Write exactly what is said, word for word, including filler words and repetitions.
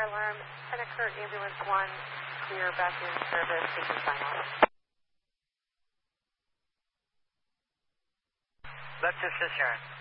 alarm. Seneca Ambulance one, clear back in service. Station sign off. Lexus is Sharon.